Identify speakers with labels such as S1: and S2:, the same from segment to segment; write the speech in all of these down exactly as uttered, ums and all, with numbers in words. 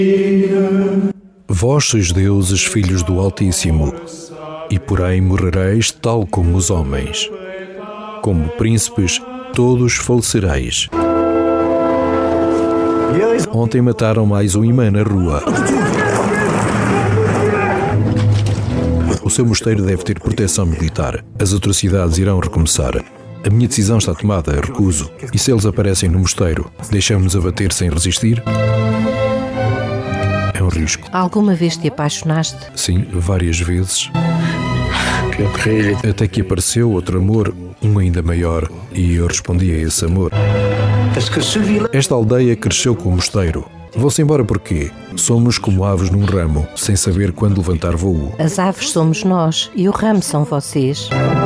S1: Vós sois deuses, filhos do Altíssimo, e porém morrereis tal como os homens. Como príncipes, todos falecereis. Ontem mataram mais um imã na rua. O seu mosteiro deve ter proteção militar. As atrocidades irão recomeçar. A minha decisão está tomada, recuso. E se eles aparecem no mosteiro, deixamos-nos abater sem resistir? É um risco.
S2: Alguma vez te apaixonaste?
S1: Sim, várias vezes. Até que apareceu outro amor, um ainda maior, e eu respondi a esse amor. Esta aldeia cresceu com o mosteiro. Vou-se embora porquê? Somos como aves num ramo, sem saber quando levantar voo.
S2: As aves somos nós e o ramo são vocês.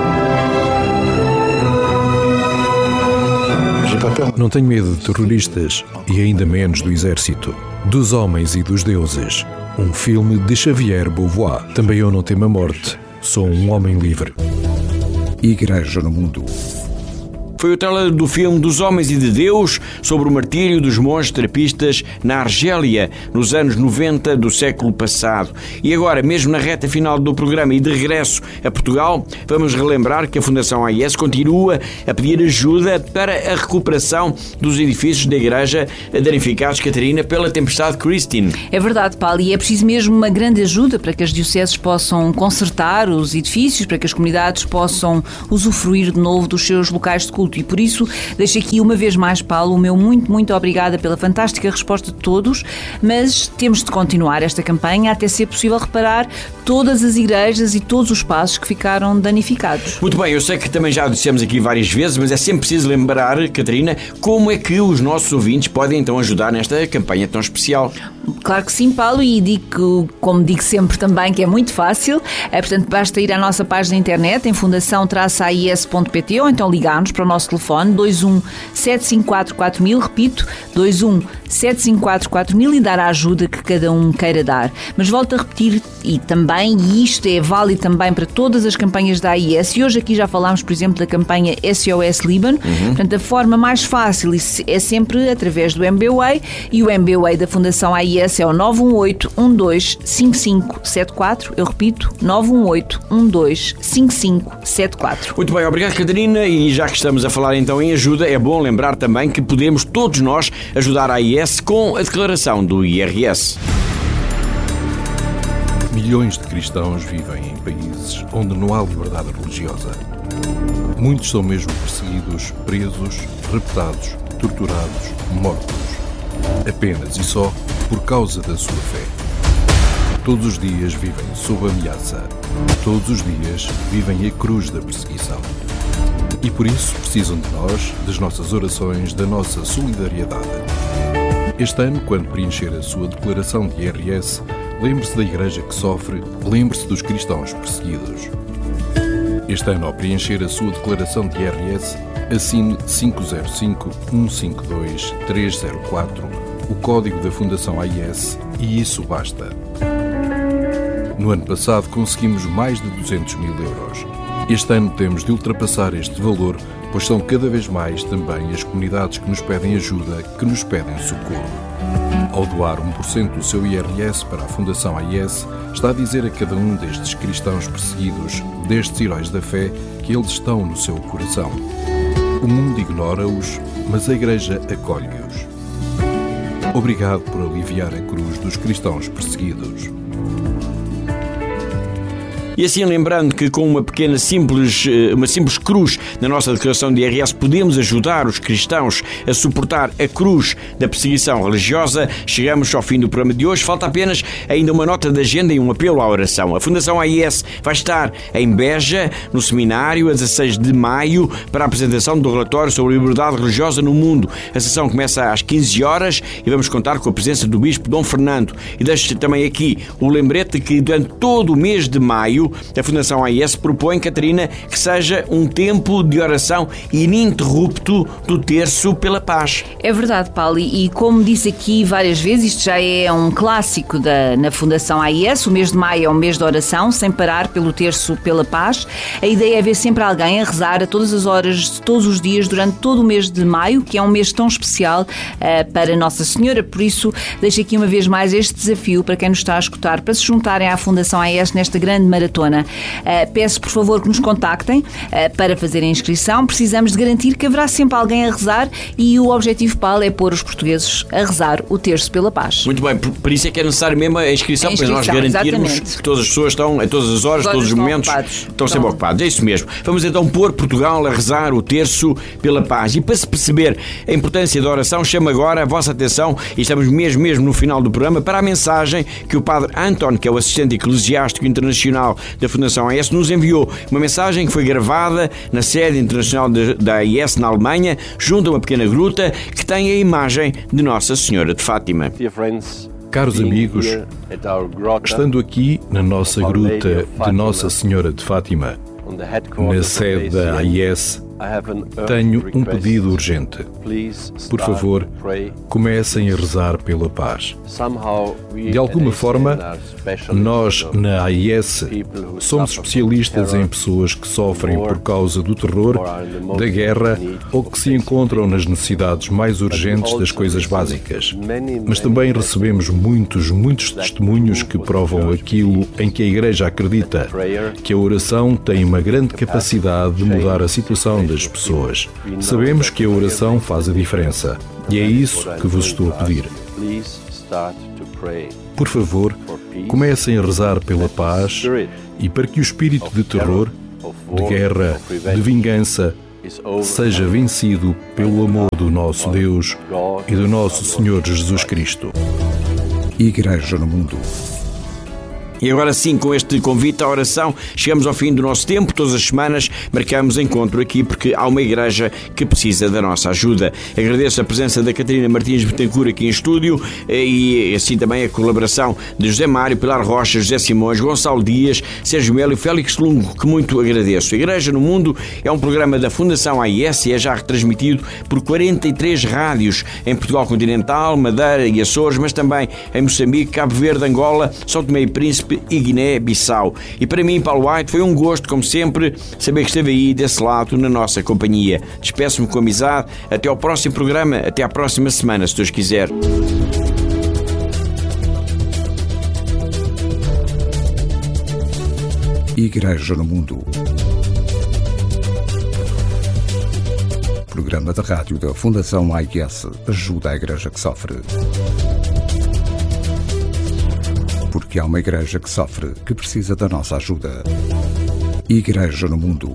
S1: Não tenho medo de terroristas e ainda menos do exército. Dos homens e dos deuses. Um filme de Xavier Beauvoir. Também eu não temo a morte. Sou um homem livre.
S3: Igreja no mundo.
S4: Foi o trailer do filme Dos Homens e de Deus sobre o martírio dos monges terapistas na Argélia, nos anos noventa do século passado. E agora, mesmo na reta final do programa e de regresso a Portugal, vamos relembrar que a Fundação A I S continua a pedir ajuda para a recuperação dos edifícios da igreja danificados, Catarina, pela tempestade Christine.
S5: É verdade, Paulo, e é preciso mesmo uma grande ajuda para que as dioceses possam consertar os edifícios, para que as comunidades possam usufruir de novo dos seus locais de culto. E por isso, deixo aqui uma vez mais, Paulo, o meu muito, muito obrigada pela fantástica resposta de todos, mas temos de continuar esta campanha até ser possível reparar todas as igrejas e todos os espaços que ficaram danificados.
S4: Muito bem, eu sei que também já dissemos aqui várias vezes, mas é sempre preciso lembrar, Catarina, como é que os nossos ouvintes podem então ajudar nesta campanha tão especial.
S5: Claro que sim, Paulo, e digo, como digo sempre também, que é muito fácil. É, portanto, basta ir à nossa página de internet em fundação traço a i s ponto p t ou então ligar-nos para o nosso telefone dois um sete cinco quatro quatro mil, repito, dois um sete cinco quatro quatro mil e dar a ajuda que cada um queira dar. Mas volto a repetir, e também, e isto é válido também para todas as campanhas da A I S, e hoje aqui já falámos, por exemplo, da campanha S O S Líbano. Uhum. Portanto, a forma mais fácil é sempre através do M B W A, e o M B W A da Fundação A I S é o nove um oito um dois cinco cinco sete quatro. Eu repito, nove um oito um dois cinco cinco sete quatro.
S4: Muito bem, obrigado, Catarina, e já que estamos a falar então em ajuda, é bom lembrar também que podemos todos nós ajudar a A I S com a declaração do I R S.
S1: Milhões de cristãos vivem em países onde não há liberdade religiosa. Muitos são mesmo perseguidos, presos, raptados, torturados, mortos. Apenas e só por causa da sua fé. Todos os dias vivem sob ameaça. Todos os dias vivem a cruz da perseguição. E por isso precisam de nós, das nossas orações, da nossa solidariedade. Este ano, quando preencher a sua declaração de I R S, lembre-se da igreja que sofre, lembre-se dos cristãos perseguidos. Este ano, ao preencher a sua declaração de I R S, assine cinco zero cinco um cinco dois três zero quatro, o código da Fundação A I S, e isso basta. No ano passado conseguimos mais de duzentos mil euros. Este ano temos de ultrapassar este valor, pois são cada vez mais também as comunidades que nos pedem ajuda, que nos pedem socorro. Ao doar um por cento do seu I R S para a Fundação A I S, está a dizer a cada um destes cristãos perseguidos, destes heróis da fé, que eles estão no seu coração. O mundo ignora-os, mas a Igreja acolhe-os. Obrigado por aliviar a cruz dos cristãos perseguidos.
S4: E assim, lembrando que com uma pequena simples, uma simples cruz na nossa declaração de I R S podemos ajudar os cristãos a suportar a cruz da perseguição religiosa, chegamos ao fim do programa de hoje. Falta apenas ainda uma nota de agenda e um apelo à oração. A Fundação A I S vai estar em Beja, no seminário, a dezasseis de maio, para a apresentação do relatório sobre a liberdade religiosa no mundo. A sessão começa às quinze horas e vamos contar com a presença do Bispo Dom Fernando. E deixo também aqui o lembrete que durante todo o mês de maio desafio, a Fundação A I S propõe, Catarina, que seja um tempo de oração ininterrupto do Terço pela Paz.
S5: É verdade, Paulo, e como disse aqui várias vezes, isto já é um clássico da, na Fundação A I S. O mês de maio é um mês de oração, sem parar, pelo Terço pela Paz. A ideia é ver sempre alguém a rezar a todas as horas, todos os dias, durante todo o mês de maio, que é um mês tão especial uh, para Nossa Senhora. Por isso, deixo aqui uma vez mais este desafio para quem nos está a escutar, para se juntarem à Fundação A I S nesta grande maratona. Uh, peço, por favor, que nos contactem uh, para fazerem a inscrição. Precisamos de garantir que haverá sempre alguém a rezar e o objetivo, Paulo, é pôr os portugueses a rezar o Terço pela Paz.
S4: Muito bem, por, por isso é que é necessário mesmo a inscrição,
S5: a inscrição
S4: para nós garantirmos
S5: exatamente.
S4: que todas as pessoas estão, a todas as horas, todos os momentos, ocupados. estão, estão sempre ocupados. É isso mesmo. Vamos então pôr Portugal a rezar o Terço pela Paz. E para se perceber a importância da oração, chamo agora a vossa atenção, e estamos mesmo, mesmo no final do programa, para a mensagem que o Padre Anton, que é o assistente eclesiástico internacional da Fundação A I S, nos enviou. Uma mensagem que foi gravada na sede internacional da A I S na Alemanha, junto a uma pequena gruta que tem a imagem de Nossa Senhora de Fátima.
S1: Caros amigos, estando aqui na nossa gruta de Nossa Senhora de Fátima, na sede da A I S, tenho um pedido urgente. Por favor, comecem a rezar pela paz. De alguma forma, nós na A I S somos especialistas em pessoas que sofrem por causa do terror, da guerra ou que se encontram nas necessidades mais urgentes das coisas básicas. Mas também recebemos muitos, muitos testemunhos que provam aquilo em que a Igreja acredita, que a oração tem uma grande capacidade de mudar a situação das pessoas. Sabemos que a oração faz a diferença e é isso que vos estou a pedir. Por favor, comecem a rezar pela paz e para que o espírito de terror, de guerra, de vingança seja vencido pelo amor do nosso Deus e do nosso Senhor Jesus Cristo.
S3: Igreja no Mundo.
S4: E agora sim, com este convite à oração, chegamos ao fim do nosso tempo. Todas as semanas marcamos encontro aqui porque há uma igreja que precisa da nossa ajuda. Agradeço a presença da Catarina Martins Betancourt aqui em estúdio e assim também a colaboração de José Mário, Pilar Rocha, José Simões, Gonçalo Dias, Sérgio Melo e Félix Lungo, que muito agradeço. A Igreja no Mundo é um programa da Fundação A I S e é já retransmitido por quarenta e três rádios em Portugal continental, Madeira e Açores, mas também em Moçambique, Cabo Verde, Angola, São Tomé e Príncipe e Guiné-Bissau. E para mim, Paulo White, foi um gosto, como sempre, saber que esteve aí desse lado na nossa companhia. Despeço-me com amizade. Até ao próximo programa, até à próxima semana, se Deus quiser.
S3: Igreja no Mundo. Programa da rádio da Fundação A I S ajuda a igreja que sofre. Porque há uma igreja que sofre, que precisa da nossa ajuda. Igreja no Mundo.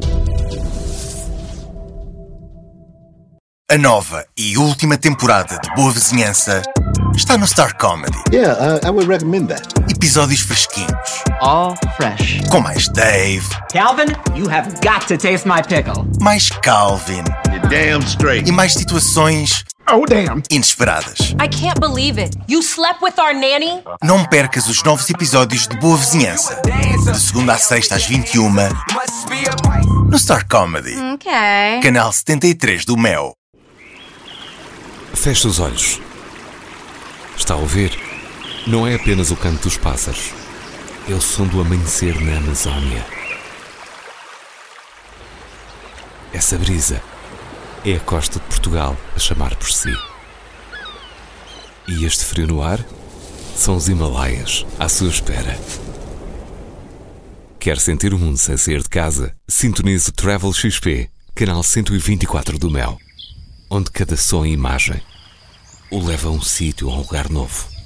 S6: A nova e última temporada de Boa Vizinhança está no Star Comedy.
S7: Yeah, uh, I would recommend that.
S6: Episódios fresquinhos.
S8: All fresh.
S6: Com mais Dave.
S8: Calvin, you have got to taste my pickle.
S6: Mais Calvin.
S7: You're damn straight.
S6: E mais situações...
S7: Oh, damn.
S6: Inesperadas.
S9: I can't believe it. You slept with our nanny?
S6: Não percas os novos episódios de Boa Vizinhança. De segunda à sexta às vinte e uma. No Star Comedy.
S9: Ok.
S6: Canal setenta e três do Mel.
S10: Feche os olhos. Está a ouvir? Não é apenas o canto dos pássaros. É o som do amanhecer na Amazónia. Essa brisa é a costa de Portugal a chamar por si. E este frio no ar são os Himalaias à sua espera. Quer sentir o mundo sem sair de casa? Sintonize o Travel X P, canal cento e vinte e quatro do Mel, onde cada som e imagem o leva a um sítio ou a um lugar novo.